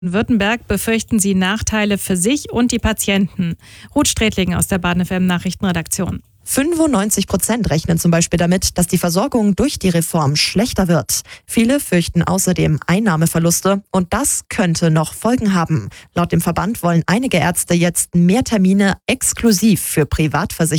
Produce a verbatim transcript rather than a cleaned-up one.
In Württemberg befürchten sie Nachteile für sich und die Patienten. Ruth Strätling aus der Baden F M Nachrichtenredaktion. fünfundneunzig Prozent rechnen zum Beispiel damit, dass die Versorgung durch die Reform schlechter wird. Viele fürchten außerdem Einnahmeverluste und das könnte noch Folgen haben. Laut dem Verband wollen einige Ärzte jetzt mehr Termine exklusiv für Privatversicherte